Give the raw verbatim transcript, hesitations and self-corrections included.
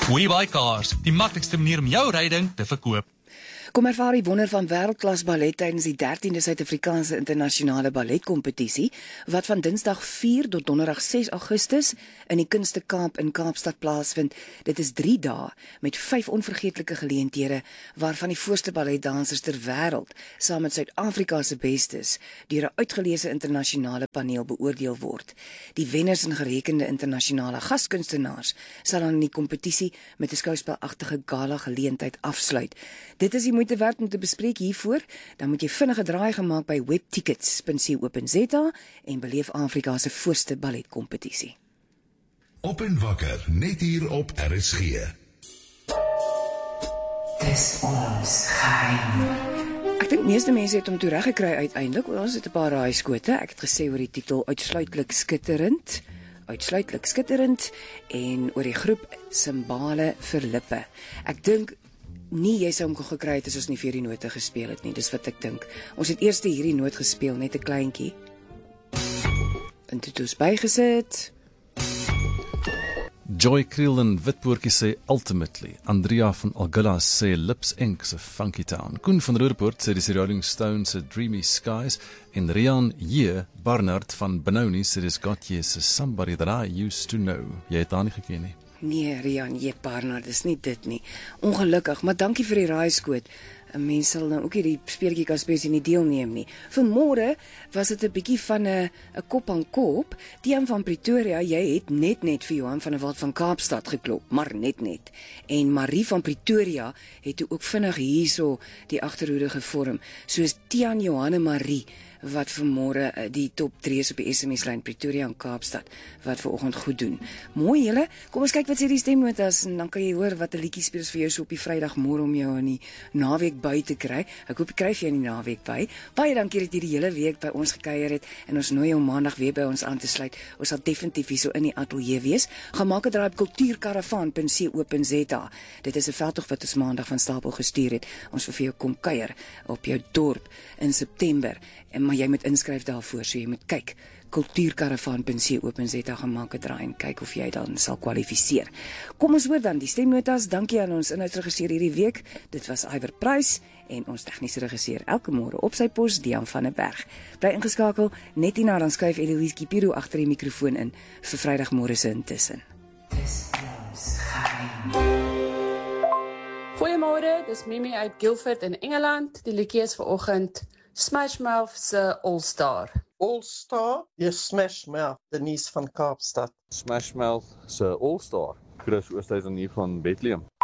WeBuyCars, die maklikste manier om jou ryding te verkoop. Kom ervaar die wonder van wêreldklas ballet tydens die dertiende Suid-Afrikaanse internasionale balletkompetisie wat van Dinsdag vier tot Donderdag ses Augustus in die Kunste Kaap in Kaapstad plaasvind. Dit is drie dae met vyf onvergeetlike geleenthede waarvan die voorste balletdansers ter wêreld saam met Suid-Afrika se bestes deur 'n uitgeleese internasionale paneel beoordeel word. Die wenners en gerekende internasionale gaskunstenaars sal dan die kompetisie met 'n skouspelagtige gala geleentheid afsluit. Dit is die moeite werd om te bespreek hiervoor, dan moet jy vinnige draai gemaak by webtickets punt co punt za en beleef Afrika se voorste balletkompetisie. Op en wakker, net hier op R S G. Dis ons geheim. Ek dink meeste mense het hom toe reg gekry uiteindelik. Ons het 'n paar raaiskote. Ek het gesê oor die titel Uitsluitlik skitterend. Uitsluitlik skitterend en oor die groep Simbale vir lippe. Ek dink nie jy sou hom kon gekry het as ons nie vir die note gespeel het nie, dis wat ek dink. Ons het eers hierdie noot gespeel, net 'n kleintjie. En dit is bygesit. Joy Creel en Witpoortjie sê Ultimately. Andrea van Algilla sê Lips Inc se Funky Town. Koen van Roodepoort sê dis Rolling Stones se Dreamy Skies. En Rian J. Barnard van Benoni sê dis Gotye se Somebody That I Used To Know. Jy het haar nie geken nie. Nee, Rian J. Barnard, dis nie dit nie. Ongelukkig, maar dankie vir die raaiskoot. 'n Mens sal nou ook nie die speletjie kan spesifiek nie deelneem nie. Vanmôre was dit 'n bietjie van 'n 'n kop aan kop. Tiaan van Pretoria, jy het net net vir Johan van der Walt van Kaapstad geklop, maar net net. En Marie van Pretoria het toe ook vinnig hierso die agterhoede gevorm, soos Tiaan, Johan en Marie wat vanmôre die top drie is op die S M S-lyn Pretoria en Kaapstad wat vanoggend goed doen. Mooi julle, kom ons kyk wat sê die stemnotas en dan kan jy hoor wat 'n liedjie speel vir jou so op die Vrydagmôre om jou in die naweek by te kry. Ek hoop jy kry jy in die naweek by. Baie dankie dat jy die hele week by ons gekuier het en ons nooi jou maandag weer by ons aan te sluit. Ons sal definitief hier so in die ateljee wees. Gaan maak 'n draai op kultuurkaravaan punt co punt za. Dit is 'n veldtog wat ons maandag van stapel gestuur het. Ons wil vir jou kom kuier op jou dorp in September. En maar jy moet inskryf daarvoor, so jy moet kyk. kultuurkaravaan punt co punt za gaan maak 'n draai en kyk of jy dan sal kwalifiseer. Kom ons hoor dan die stemnotas. Dankie aan ons inhoudsregisseur hierdie week. Dit was Iver Price en ons tegniese regisseur elke môre op sy pos Dian van der Berg. Bly ingeskakel, net hierna dan skuif Eloise Kipiro agter die mikrofoon in vir Vrydagmôre se intussen. Dis ons geheim. Goeiemôre, dis Mimi uit Guildford in Engeland. Die liedjie is vanoggend Smash Mouth se All Star. All Star? Yes, Smash Mouth, Denise van Kaapstad. Smash Mouth se All Star. Chris Oosthuizen hier van Bethlehem.